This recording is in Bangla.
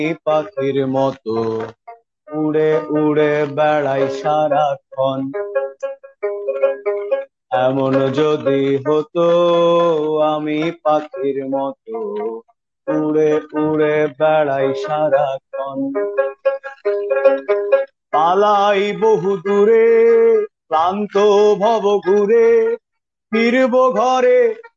পাখির মতো উড়ে উড়ে বেড়াই সারাক্ষণ। এমন যদি হতো আমি পাখির মতো উড়ে উড়ে বেড়াই সারাক্ষণ। পালাই বহু দূরে ক্লান্ত ভব ঘুরে, ফিরবো ঘরে